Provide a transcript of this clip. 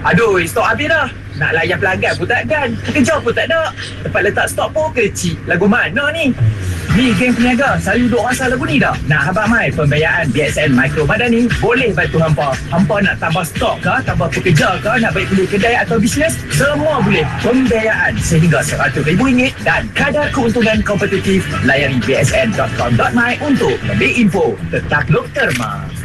Aduh, stok habis dah. Nak layan pelanggan pun takkan. Kerja pun tak ada. Tempat letak stok pun kecil. Lagu mana ni? Ni geng peniaga, saya duduk rasa lagu ni dah. Nak Abang Mai pembiayaan BSN Mikro Madani boleh bantu hampa. Hampa nak tambah stok ke, tambah pekerja ke, nak baik beli kedai atau bisnes, semua boleh. Pembiayaan sehingga RM100,000 dan kadar keuntungan kompetitif. Layari bsn.com.my untuk lebih info. Tetap Terma.